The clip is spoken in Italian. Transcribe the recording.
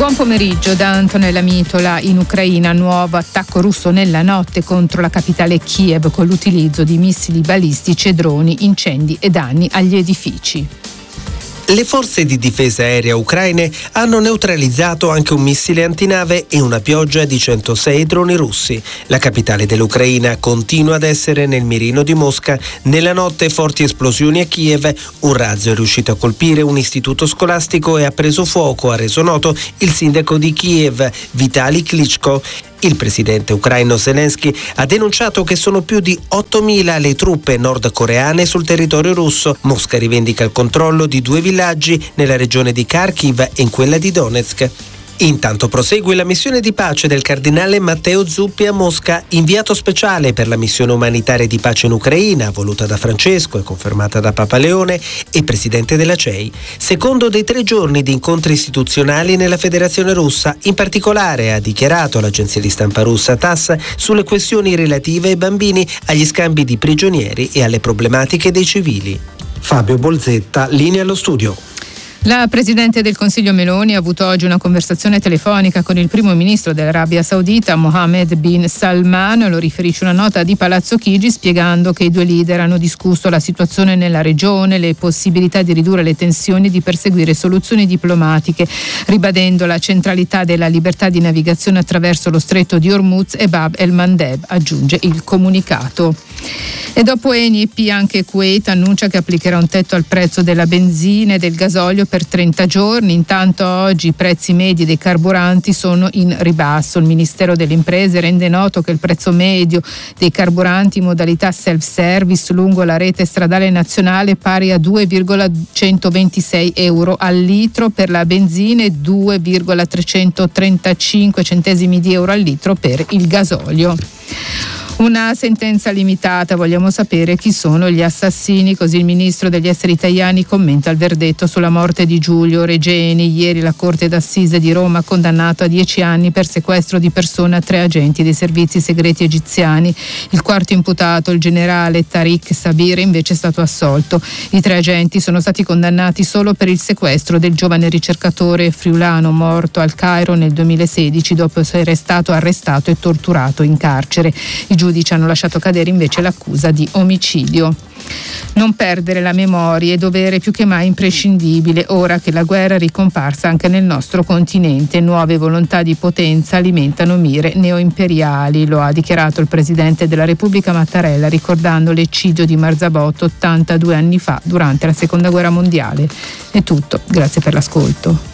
Buon pomeriggio da Antonella Mitola. In Ucraina, nuovo attacco russo nella notte contro la capitale Kiev con l'utilizzo di missili balistici e droni, incendi e danni agli edifici. Le forze di difesa aerea ucraine hanno neutralizzato anche un missile antinave e una pioggia di 106 droni russi. La capitale dell'Ucraina continua ad essere nel mirino di Mosca. Nella notte forti esplosioni a Kiev, un razzo è riuscito a colpire un istituto scolastico e ha preso fuoco, ha reso noto il sindaco di Kiev, Vitali Klitschko. Il presidente ucraino Zelensky ha denunciato che sono più di 8.000 le truppe nordcoreane sul territorio russo. Mosca rivendica il controllo di 2 villaggi nella regione di Kharkiv e in quella di Donetsk. Intanto prosegue la missione di pace del cardinale Matteo Zuppi a Mosca, inviato speciale per la missione umanitaria di pace in Ucraina, voluta da Francesco e confermata da Papa Leone e presidente della CEI. Secondo dei 3 giorni di incontri istituzionali nella Federazione Russa, in particolare ha dichiarato l'agenzia di stampa russa TASS sulle questioni relative ai bambini, agli scambi di prigionieri e alle problematiche dei civili. Fabio Bolzetta, linea allo studio. La Presidente del Consiglio Meloni ha avuto oggi una conversazione telefonica con il primo ministro dell'Arabia Saudita, Mohammed bin Salman. Lo riferisce una nota di Palazzo Chigi, spiegando che i 2 leader hanno discusso la situazione nella regione, le possibilità di ridurre le tensioni e di perseguire soluzioni diplomatiche, ribadendo la centralità della libertà di navigazione attraverso lo stretto di Hormuz e Bab el-Mandeb, aggiunge il comunicato. E dopo Eni e EP anche Kuwait annuncia che applicherà un tetto al prezzo della benzina e del gasolio per 30 giorni. Intanto oggi i prezzi medi dei carburanti sono in ribasso. Il Ministero delle Imprese rende noto che il prezzo medio dei carburanti in modalità self-service lungo la rete stradale nazionale è pari a 2,126 euro al litro per la benzina e 2,335 centesimi di euro al litro per il gasolio. Una sentenza limitata, vogliamo sapere chi sono gli assassini, così il ministro degli esteri italiani commenta il verdetto sulla morte di Giulio Regeni. Ieri la Corte d'Assise di Roma ha condannato a 10 anni per sequestro di persona 3 agenti dei servizi segreti egiziani. Il quarto imputato, il generale Tariq Sabir, invece è stato assolto. I 3 agenti sono stati condannati solo per il sequestro del giovane ricercatore friulano morto al Cairo nel 2016 dopo essere stato arrestato e torturato in carcere. I giudici hanno lasciato cadere invece l'accusa di omicidio. Non perdere la memoria è dovere più che mai imprescindibile ora che la guerra è ricomparsa anche nel nostro continente. Nuove volontà di potenza alimentano mire neoimperiali, lo ha dichiarato il presidente della Repubblica Mattarella ricordando l'eccidio di Marzabotto 82 anni fa durante la Seconda Guerra Mondiale. È tutto, grazie per l'ascolto.